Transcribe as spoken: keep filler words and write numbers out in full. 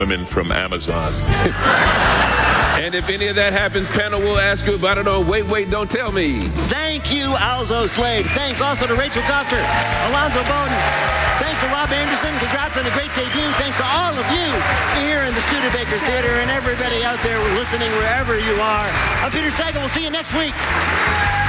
women from Amazon. And if any of that happens, panel will ask you about it on Wait, Wait, Don't Tell Me. Thank you, Alzo Slade. Thanks also to Rachel Coster, Alonzo Bowden. Thanks to Rob Anderson. Congrats on a great debut. Thanks to all of you here in the Studebaker Theater and everybody out there listening wherever you are. I'm Peter Sagal. We'll see you next week.